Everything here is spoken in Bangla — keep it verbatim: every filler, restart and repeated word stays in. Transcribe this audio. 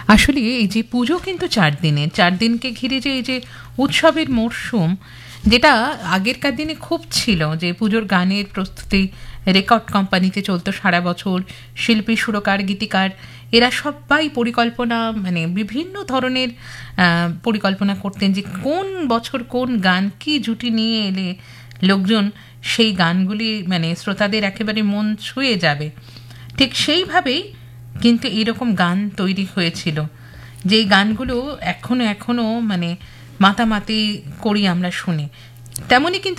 আসলে এই যে পুজো কিন্তু চার দিনের, চার দিনকে ঘিরে যে এই যে উৎসবের মরশুম, যেটা আগেরকার দিনে খুব ছিল, যে পুজোর গানের প্রস্তুতি রেকর্ড কোম্পানিতে চলতো সারা বছর। শিল্পী, সুরকার, গীতিকার এরা সবাই পরিকল্পনা, মানে বিভিন্ন ধরনের আহ, পরিকল্পনা করতেন যে কোন বছর কোন গান কি জুটি নিয়ে এলে লোকজন সেই গানগুলি, মানে শ্রোতাদের একেবারে মন ছুঁয়ে যাবে। ঠিক সেইভাবেই কিন্তু এইরকম গান তৈরি হয়েছিল, যেই গানগুলো এখনো এখনো মানে মাতামাতি করি আমরা শুনে। তেমনই কিন্তু